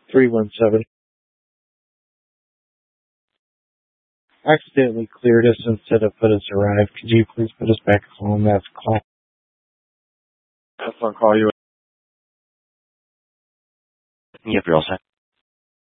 317. Accidentally cleared us instead of put us arrived. Could you please put us back home? That's class. I'll call you. Yep, you're all set.